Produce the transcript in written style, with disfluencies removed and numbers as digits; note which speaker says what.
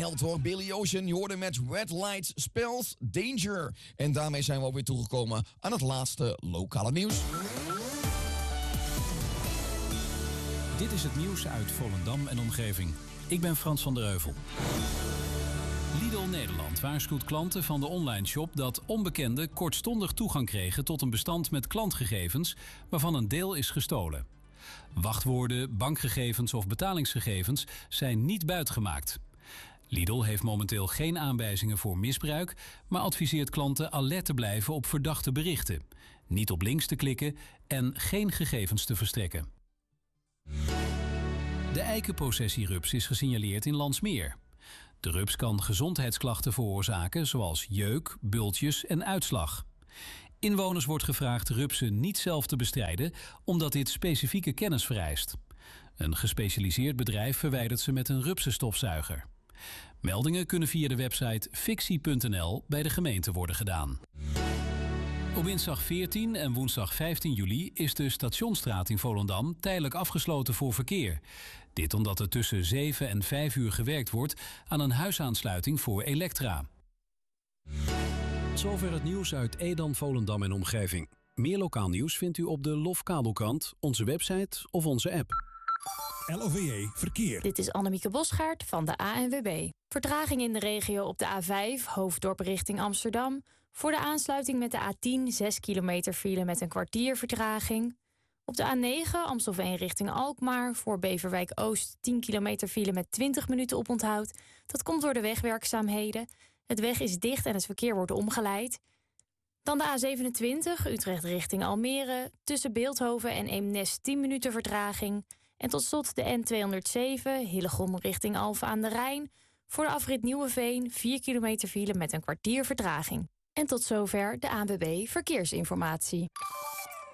Speaker 1: held hoor, Billy Ocean. Je hoorde met Red Lights Spells Danger. En daarmee zijn we alweer toegekomen aan het laatste lokale nieuws.
Speaker 2: Dit is het nieuws uit Volendam en omgeving. Ik ben Frans van der Heuvel. Lidl Nederland waarschuwt klanten van de online shop dat onbekenden kortstondig toegang kregen tot een bestand met klantgegevens waarvan een deel is gestolen. Wachtwoorden, bankgegevens of betalingsgegevens zijn niet buitgemaakt. Lidl heeft momenteel geen aanwijzingen voor misbruik, maar adviseert klanten alert te blijven op verdachte berichten, niet op links te klikken en geen gegevens te verstrekken. De eikenpossessierups is gesignaleerd in Landsmeer. De rups kan gezondheidsklachten veroorzaken, zoals jeuk, bultjes en uitslag. Inwoners wordt gevraagd rupsen niet zelf te bestrijden, omdat dit specifieke kennis vereist. Een gespecialiseerd bedrijf verwijdert ze met een rupsenstofzuiger. Meldingen kunnen via de website fictie.nl bij de gemeente worden gedaan. Op dinsdag 14 en woensdag 15 juli is de Stationsstraat in Volendam tijdelijk afgesloten voor verkeer. Dit omdat er tussen 7 en 5 uur gewerkt wordt aan een huisaansluiting voor Elektra.
Speaker 3: Zover het nieuws uit Edam, Volendam en omgeving. Meer lokaal nieuws vindt u op de LOF-kabelkrant, onze website of onze app.
Speaker 4: LOVE Verkeer.
Speaker 5: Dit is Annemieke Bosgaard van de ANWB. Vertraging in de regio op de A5, Hoofddorp richting Amsterdam. Voor de aansluiting met de A10, 6 kilometer file met een kwartier vertraging. Op de A9, Amstelveen richting Alkmaar. Voor Beverwijk Oost, 10 kilometer file met 20 minuten oponthoud. Dat komt door de wegwerkzaamheden. Het weg is dicht en het verkeer wordt omgeleid. Dan de A27, Utrecht richting Almere. Tussen Beeldhoven en Eemnes 10 minuten vertraging. En tot slot de N207, Hillegom richting Alphen aan de Rijn. Voor de afrit Nieuweveen 4 kilometer file met een kwartier vertraging. En tot zover de ANWB Verkeersinformatie.